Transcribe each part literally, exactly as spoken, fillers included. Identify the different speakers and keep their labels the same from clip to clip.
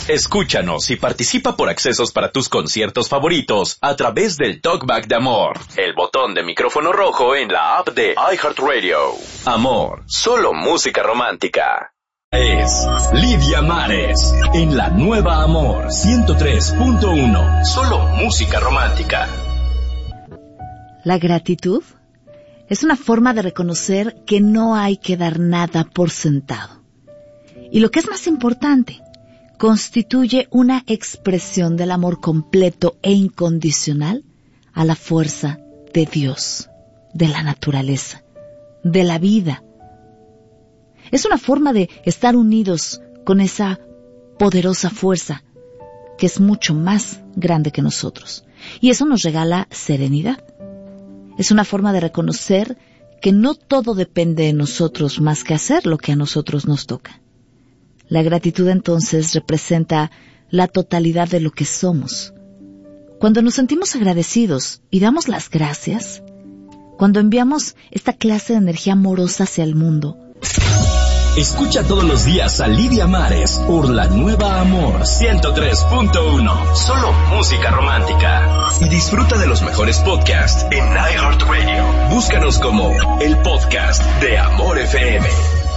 Speaker 1: Escúchanos y participa por accesos para tus conciertos favoritos a través del Talkback de Amor, el botón de micrófono rojo en la app de iHeartRadio. Amor, solo música romántica. Es Lidia Mares en la nueva Amor ciento tres punto uno, solo música romántica.
Speaker 2: La gratitud es una forma de reconocer que no hay que dar nada por sentado. Y lo que es más importante, constituye una expresión del amor completo e incondicional a la fuerza de Dios, de la naturaleza, de la vida. Es una forma de estar unidos con esa poderosa fuerza que es mucho más grande que nosotros. Y eso nos regala serenidad. Es una forma de reconocer que no todo depende de nosotros más que hacer lo que a nosotros nos toca. La gratitud entonces representa la totalidad de lo que somos. Cuando nos sentimos agradecidos y damos las gracias, cuando enviamos esta clase de energía amorosa hacia el mundo.
Speaker 1: Escucha todos los días a Lidia Mares por la nueva Amor ciento tres punto uno, solo música romántica. Y disfruta de los mejores podcasts en iHeartRadio. Búscanos como el podcast de Amor F M.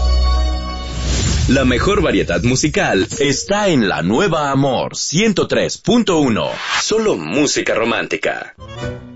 Speaker 1: La mejor variedad musical está en la nueva Amor ciento tres punto uno, solo música romántica.